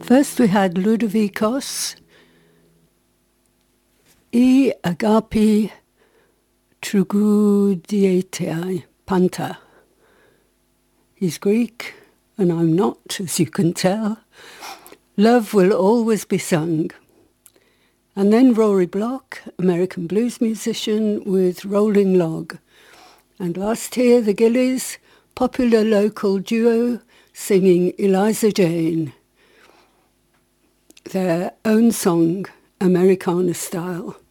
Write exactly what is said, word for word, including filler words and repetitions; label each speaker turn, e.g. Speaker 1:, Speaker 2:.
Speaker 1: First we had Ludovicos, I agapi trigoudietei panta. He's Greek, and I'm not, as you can tell. Love will always be sung. And then Rory Block, American blues musician with Rolling Log. And last year, the Gillies, popular local duo singing Eliza Jane, their own song, Americana style.